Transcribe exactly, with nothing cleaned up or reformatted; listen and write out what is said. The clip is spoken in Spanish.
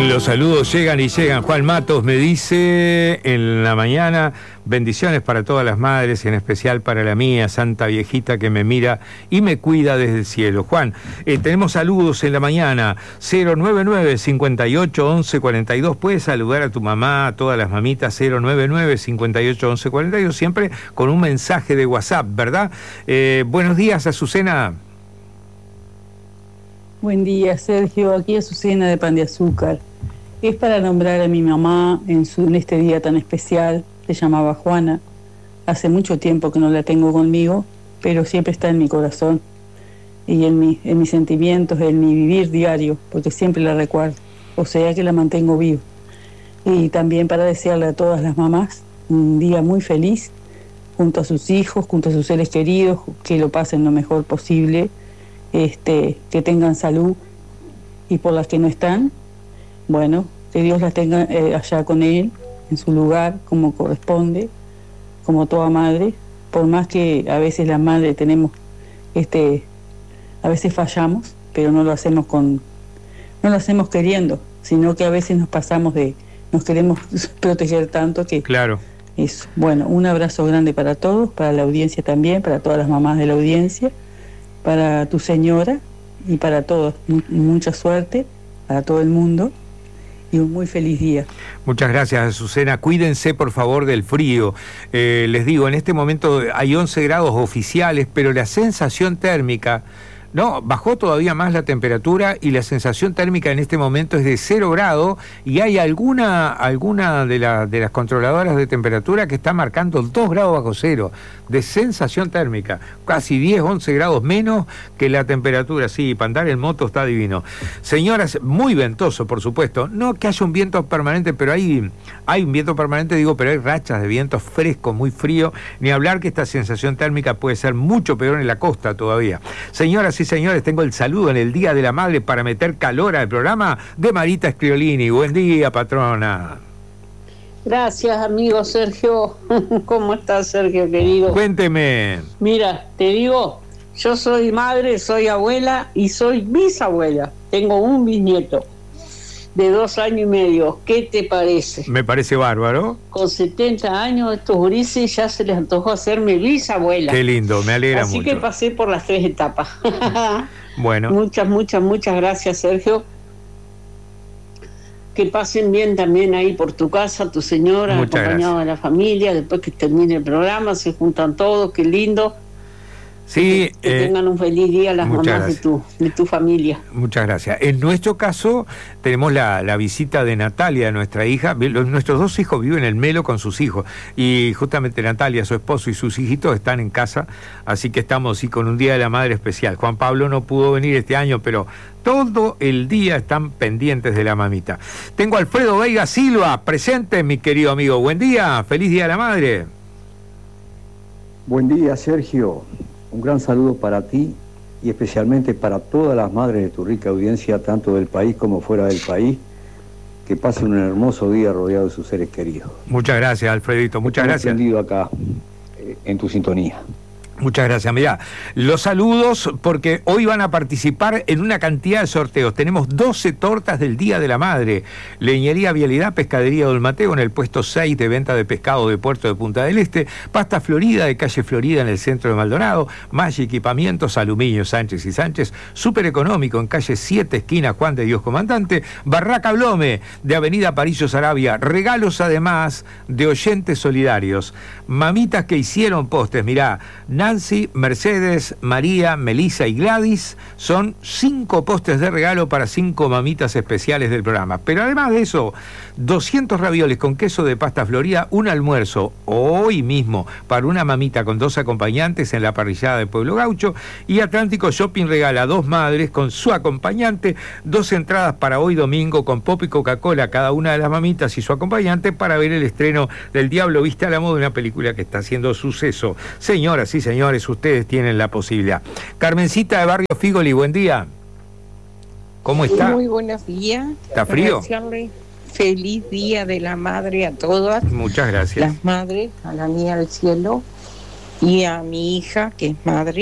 Los saludos llegan y llegan. Juan Matos me dice en la mañana: bendiciones para todas las madres, en especial para la mía, santa viejita que me mira y me cuida desde el cielo. Juan, eh, tenemos saludos en la mañana. Cero nueve nueve, cincuenta y ocho, once, cuarenta y dos. Puedes saludar a tu mamá, a todas las mamitas. Cero nueve nueve, cincuenta y ocho, once, cuarenta y dos, siempre con un mensaje de WhatsApp, ¿verdad? Eh, buenos días, Azucena. Buen día, Sergio. Aquí Azucena de Pan de Azúcar. Es para nombrar a mi mamá en, su, en este día tan especial. Se llamaba Juana. Hace mucho tiempo que no la tengo conmigo, pero siempre está en mi corazón y en, mi, en mis sentimientos, en mi vivir diario, porque siempre la recuerdo. O sea que la mantengo viva. Y también para desearle a todas las mamás un día muy feliz, junto a sus hijos, junto a sus seres queridos, que lo pasen lo mejor posible. Este, que tengan salud, y por las que no están, bueno, que Dios las tenga eh, allá con Él, en su lugar, como corresponde, como toda madre, por más que a veces las madres tenemos, este, a veces fallamos, pero no lo hacemos con, no lo hacemos queriendo, sino que a veces nos pasamos de, nos queremos proteger tanto que... Claro. Eso. Bueno, un abrazo grande para todos, para la audiencia también, para todas las mamás de la audiencia, para tu señora y para todos. Mucha suerte para todo el mundo y un muy feliz día. Muchas gracias, Azucena. Cuídense, por favor, del frío. Eh, les digo, en este momento hay once grados oficiales, pero la sensación térmica... No, bajó todavía más la temperatura y la sensación térmica en este momento es de cero grado, y hay alguna alguna de, la, de las controladoras de temperatura que está marcando dos grados bajo cero de sensación térmica, casi diez, once grados menos que la temperatura. Sí, para andar en moto está divino. Señoras, muy ventoso, por supuesto. No que haya un viento permanente, pero hay, hay un viento permanente, digo, pero hay rachas de viento fresco, muy frío. Ni hablar que esta sensación térmica puede ser mucho peor en la costa todavía. Señoras y señores, tengo el saludo en el Día de la Madre para meter calor al programa de Marita Scriolini. Buen día, patrona. Gracias, amigo Sergio. ¿Cómo estás, Sergio, querido? Cuénteme. Mira, te digo, yo soy madre, soy abuela y soy bisabuela. Tengo un bisnieto de dos años y medio. ¿Qué te parece? Me parece bárbaro. Con setenta años, estos gurises ya se les antojó hacerme bisabuela. Qué lindo, me alegra Así mucho. que pasé por las tres etapas. Bueno. Muchas, muchas, muchas gracias, Sergio. Que pasen bien también ahí por tu casa, tu señora, muchas acompañado gracias. de la familia. Después que termine el programa, se juntan todos, qué lindo. Sí, que, que eh, tengan un feliz día las mamás de tu, de tu familia. Muchas gracias. En nuestro caso tenemos la, la visita de Natalia, nuestra hija. Los, nuestros dos hijos viven en Melo con sus hijos, y justamente Natalia, su esposo y sus hijitos están en casa, así que estamos sí, con un Día de la Madre especial. Juan Pablo no pudo venir este año, pero todo el día están pendientes de la mamita. Tengo a Alfredo Veiga Silva presente, mi querido amigo. Buen día, feliz Día de la Madre. Buen día, Sergio. Un gran saludo para ti y especialmente para todas las madres de tu rica audiencia, tanto del país como fuera del país. Que pasen un hermoso día rodeado de sus seres queridos. Muchas gracias, Alfredito, muchas Estamos gracias. prendido acá eh, en tu sintonía. Muchas gracias. Mirá, los saludos porque hoy van a participar en una cantidad de sorteos. Tenemos doce tortas del Día de la Madre. Leñería Vialidad, Pescadería Don Mateo en el puesto seis de venta de pescado de Puerto de Punta del Este. Pasta Florida de calle Florida en el centro de Maldonado. Maggi Equipamientos, Aluminio Sánchez y Sánchez. Súper económico en calle siete, esquina Juan de Dios Comandante. Barraca Blome de avenida Parillo Sarabia. Regalos además de oyentes solidarios. Mamitas que hicieron postres, mirá. Nancy, Mercedes, María, Melissa y Gladys son cinco postres de regalo para cinco mamitas especiales del programa. Pero además de eso, doscientos ravioles con queso de pasta Florida, un almuerzo hoy mismo para una mamita con dos acompañantes en la parrillada de Pueblo Gaucho, y Atlántico Shopping regala a dos madres con su acompañante, dos entradas para hoy domingo con pop y Coca-Cola cada una de las mamitas y su acompañante para ver el estreno del Diablo Viste a la Moda, una película que está haciendo suceso. Señoras y señores, ustedes tienen la posibilidad. Carmencita de Barrio Figoli, buen día. ¿Cómo está? Muy buenos días. ¿Está frío? Desearle feliz Día de la Madre a todas. Muchas gracias. Las madres, a la mía del cielo y a mi hija, que es madre.